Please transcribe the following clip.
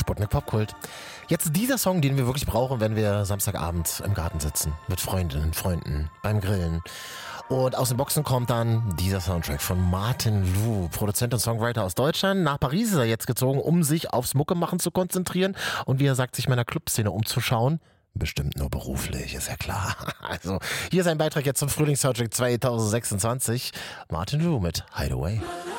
Sputnik Popkult. Jetzt dieser Song, den wir wirklich brauchen, wenn wir Samstagabend im Garten sitzen. Mit Freundinnen, Freunden, beim Grillen. Und aus den Boxen kommt dann dieser Soundtrack von Martin Lu, Produzent und Songwriter aus Deutschland. Nach Paris ist er jetzt gezogen, um sich aufs Muckemachen zu konzentrieren und wie er sagt, sich meiner Clubszene umzuschauen. Bestimmt nur beruflich, ist ja klar. Also, hier ist ein Beitrag jetzt zum Frühlingssoundtrack 2026. Martin Lu mit Hideaway.